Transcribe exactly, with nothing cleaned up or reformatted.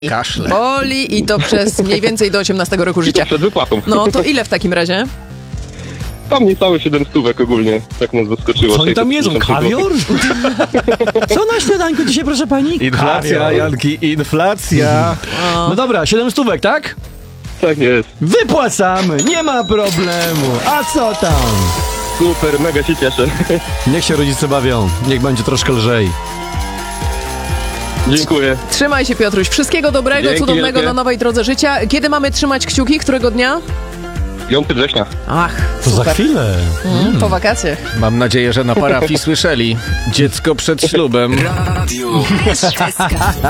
Kaszle. Boli i to przez mniej więcej do osiemnastego roku życia. Przed wypłatą. No to ile w takim razie? Tam niecałe siedem stówek ogólnie, tak nas zaskoczyło. Co oni tam jedzą? Kawior? Co na śniadanku dzisiaj, proszę pani? Inflacja, Kawior. Janki, inflacja. No dobra, siedem stówek, tak? Tak jest. Wypłacamy, nie ma problemu. A co tam? Super, mega się cieszę. Niech się rodzice bawią, niech będzie troszkę lżej. Dziękuję. Trzymaj się, Piotruś. Wszystkiego dobrego, Dzięki cudownego wielkie. na nowej drodze życia. Kiedy mamy trzymać kciuki? Którego dnia? piątego września. Ach, To super. za chwilę. Mm, po wakacjach. Mam nadzieję, że na parafii słyszeli. Dziecko przed ślubem. Radio S K.